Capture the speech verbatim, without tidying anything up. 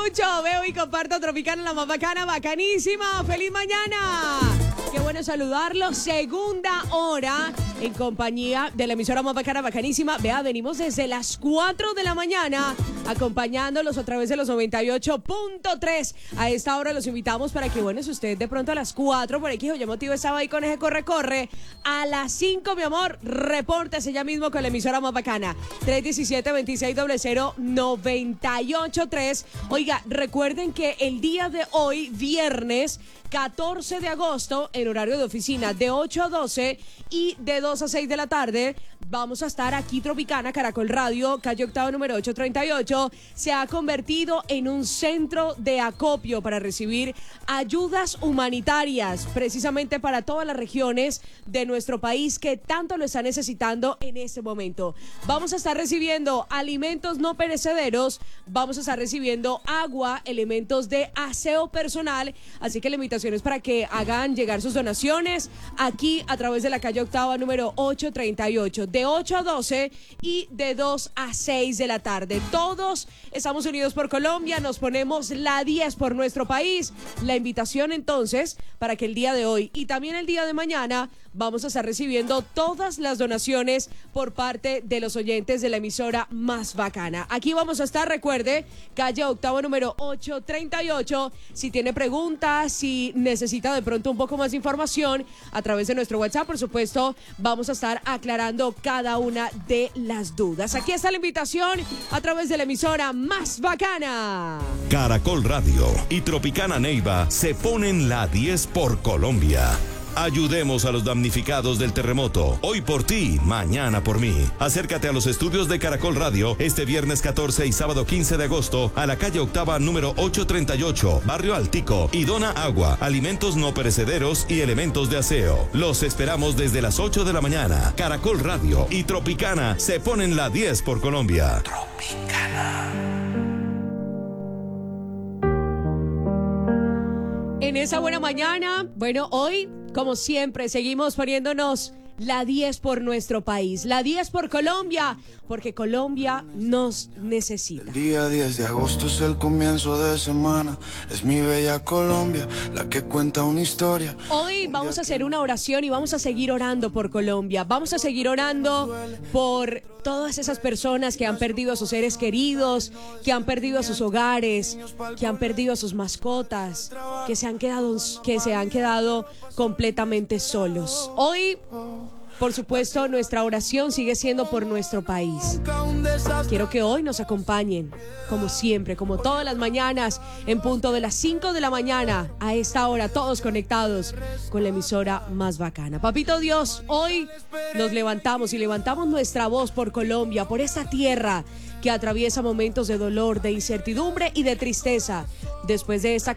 escucho, veo y comparto Tropicana, la más bacana, bacanísima. ¡Feliz mañana! Qué bueno saludarlos. Segunda hora en compañía de la emisora más bacana, bacanísima. Vea, venimos desde las cuatro de la mañana acompañándolos a través de los noventa y ocho punto tres. A esta hora los invitamos para que, bueno, si usted de pronto a las cuatro por X o Y motivo estaba ahí con ese corre-corre, a las cinco, mi amor, repórtese ya mismo con la emisora más bacana. tres uno siete, dos seis cero cero, nueve ocho tres. Oiga, recuerden que el día de hoy, viernes catorce de agosto, en horario de oficina, de ocho a doce y de dos a seis de la tarde, vamos a estar aquí Tropicana, Caracol Radio, calle Octava número ochocientos treinta y ocho. Se ha convertido en un centro de acopio para recibir ayudas humanitarias, precisamente para todas las regiones de nuestro país que tanto lo están necesitando en este momento. Vamos a estar recibiendo alimentos no perecederos, vamos a estar recibiendo agua, elementos de aseo personal, así que la invitación es para que hagan llegar sus donaciones aquí a través de la calle Octava número ochocientos treinta y ocho, de ocho a doce y de dos a seis de la tarde. Todos estamos unidos por Colombia, nos ponemos la diez por nuestro país. La invitación entonces para que el día de hoy y también el día de mañana vamos a estar recibiendo todas las donaciones por parte de los oyentes de la emisora más bacana. Aquí vamos a estar, recuerde, calle Octava número ochocientos treinta y ocho. Si tiene preguntas, si necesita de pronto un poco más de información, a través de nuestro WhatsApp, por supuesto, vamos a estar aclarando cada una de las dudas. Aquí está la invitación a través de la emisora más bacana. Caracol Radio y Tropicana Neiva se ponen la diez por Colombia. Ayudemos a los damnificados del terremoto. Hoy por ti, mañana por mí. Acércate a los estudios de Caracol Radio este viernes catorce y sábado quince de agosto a la calle Octava número ochocientos treinta y ocho, Barrio Altico, y dona agua, alimentos no perecederos y elementos de aseo. Los esperamos desde las ocho de la mañana. Caracol Radio y Tropicana se ponen la diez por Colombia. Tropicana. En esa buena mañana, bueno, hoy, como siempre, seguimos poniéndonos la diez por nuestro país, la diez por Colombia, porque Colombia nos necesita. El día diez de agosto es el comienzo de semana, es mi bella Colombia, la que cuenta una historia. Hoy vamos a hacer una oración y vamos a seguir orando por Colombia, vamos a seguir orando por todas esas personas que han perdido a sus seres queridos, que han perdido a sus hogares, que han perdido a sus mascotas, que se han quedado, que se han quedado completamente solos. Hoy, por supuesto, nuestra oración sigue siendo por nuestro país. Quiero que hoy nos acompañen, como siempre, como todas las mañanas, en punto de las cinco de la mañana, a esta hora, todos conectados con la emisora más bacana. Papito Dios, hoy nos levantamos y levantamos nuestra voz por Colombia, por esta tierra que atraviesa momentos de dolor, de incertidumbre y de tristeza. Después de esta